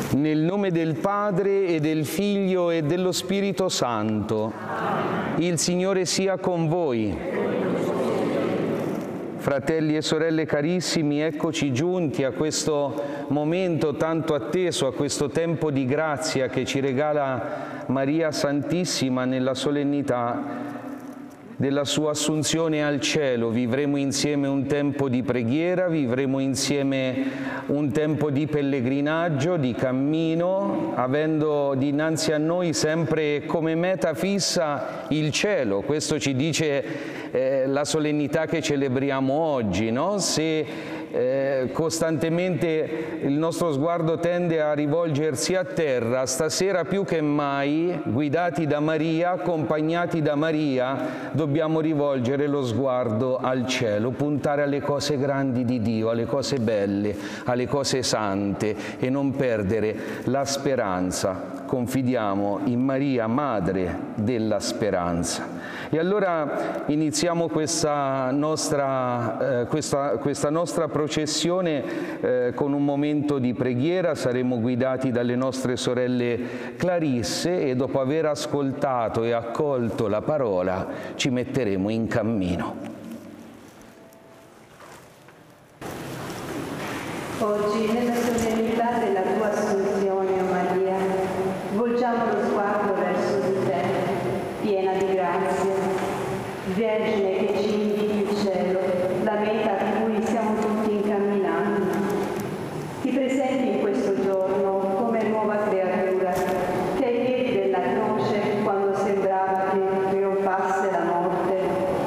Nel nome del Padre e del Figlio e dello Spirito Santo. Il Signore sia con voi. Fratelli e sorelle carissimi, eccoci giunti a questo momento tanto atteso, a questo tempo di grazia che ci regala Maria Santissima nella solennità della sua assunzione al cielo. Vivremo insieme un tempo di preghiera, vivremo insieme un tempo di pellegrinaggio, di cammino, avendo dinanzi a noi sempre come meta fissa il cielo. Questo ci dice la solennità che celebriamo oggi, no? Se costantemente il nostro sguardo tende a rivolgersi a terra, stasera più che mai, guidati da Maria, accompagnati da Maria, dobbiamo rivolgere lo sguardo al cielo, puntare alle cose grandi di Dio, alle cose belle, alle cose sante e non perdere la speranza. Confidiamo in Maria, Madre della Speranza. E allora iniziamo questa nostra processione con un momento di preghiera. Saremo guidati dalle nostre sorelle Clarisse e dopo aver ascoltato e accolto la parola ci metteremo in cammino. Oggi nella